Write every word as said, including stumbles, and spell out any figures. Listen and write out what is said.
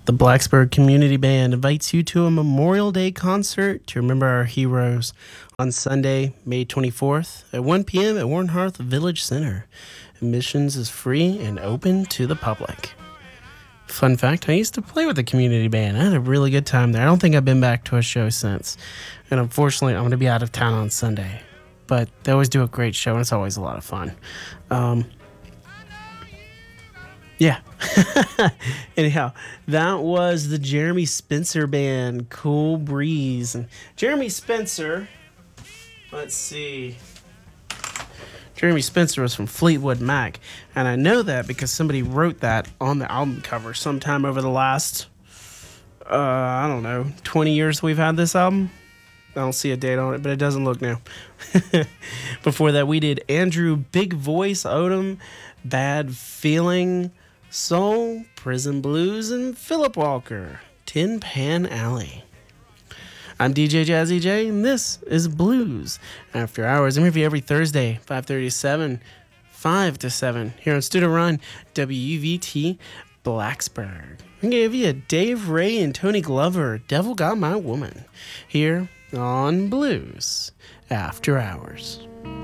The Blacksburg Community Band invites you to a Memorial Day concert to remember our heroes on Sunday, May twenty-fourth at one p.m. at Warrenhearth Village Center. Admissions is free and open to the public. Fun fact, I used to play with the community band. I had a really good time there. I don't think I've been back to a show since. And unfortunately, I'm going to be out of town on Sunday. But they always do a great show, and it's always a lot of fun. Um, yeah. Anyhow, that was the Jeremy Spencer Band, Cool Breeze. And Jeremy Spencer, let's see. Jeremy Spencer was from Fleetwood Mac, and I know that because somebody wrote that on the album cover sometime over the last, uh, I don't know, twenty years we've had this album. I don't see a date on it, but it doesn't look new. Before that, we did Andrew Big Voice Odom, Bad Feeling, Soul, Prison Blues, and Philip Walker, Tin Pan Alley. I'm D J Jazzy J, and this is Blues After Hours. I'm here for you every Thursday, five thirty to seven, five to seven, here on Studio Run, W U V T Blacksburg. I'm going to give you a Dave Ray and Tony Glover, Devil Got My Woman, here on Blues After Hours.